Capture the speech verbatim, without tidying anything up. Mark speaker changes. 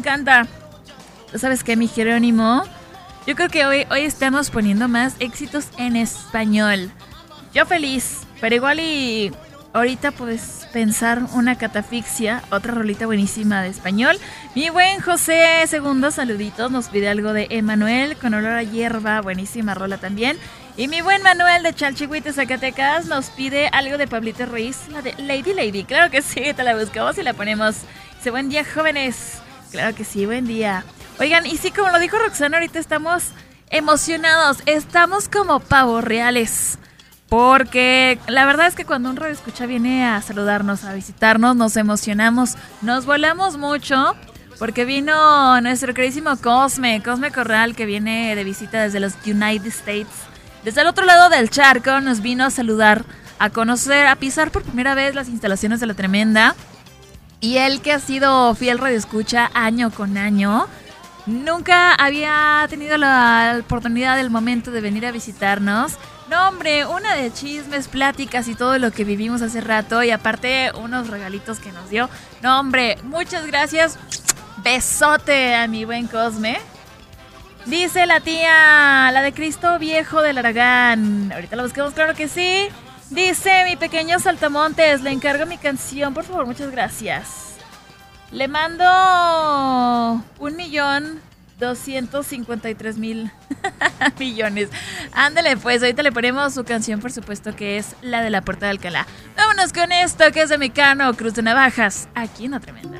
Speaker 1: encanta. ¿Sabes qué, mi Jerónimo? Yo creo que hoy, hoy estamos poniendo más éxitos en español. Yo feliz, pero igual y ahorita puedes pensar una catafixia, otra rolita buenísima de español. Mi buen José Segundo, saluditos, nos pide algo de Emanuel con olor a hierba, buenísima rola también. Y mi buen Manuel de Chalchihuite, Zacatecas, nos pide algo de Pablito Ruiz, la de Lady Lady. Claro que sí, te la buscamos y la ponemos. Dice, buen día, jóvenes. Claro que sí, buen día. Oigan, y sí, como lo dijo Roxana, ahorita estamos emocionados, estamos como pavos reales. Porque la verdad es que cuando un radioescucha viene a saludarnos, a visitarnos, nos emocionamos, nos volamos mucho. Porque vino nuestro queridísimo Cosme, Cosme Corral, que viene de visita desde los United States. Desde el otro lado del charco nos vino a saludar, a conocer, a pisar por primera vez las instalaciones de La Tremenda. Y él, que ha sido fiel radioescucha año con año, nunca había tenido la oportunidad, el momento de venir a visitarnos. No, hombre, una de chismes, pláticas y todo lo que vivimos hace rato. Y aparte, unos regalitos que nos dio. No, hombre, muchas gracias. Besote a mi buen Cosme. Dice la tía, la de Cristo Viejo del Aragán. Ahorita la buscamos, claro que sí. Dice mi pequeño Saltamontes, le encargo mi canción, por favor, muchas gracias. Le mando un millón doscientos cincuenta y tres mil millones. Ándale, pues ahorita le ponemos su canción, por supuesto, que es la de La Puerta de Alcalá. Vámonos con esto, que es de Mecano, Cruz de Navajas, aquí en La Tremenda.